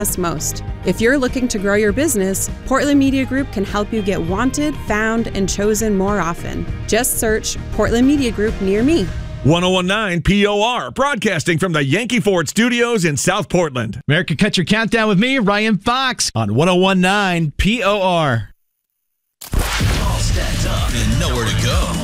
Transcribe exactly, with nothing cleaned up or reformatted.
us most. If you're looking to grow your business, Portland Media Group can help you get wanted, found, and chosen more often. Just search Portland Media Group near me. ten nineteen P O R, broadcasting from the Yankee Ford Studios in South Portland. America Cut Your Countdown with me, Ryan Fox, on ten nineteen P O R. All stacked up and nowhere to go.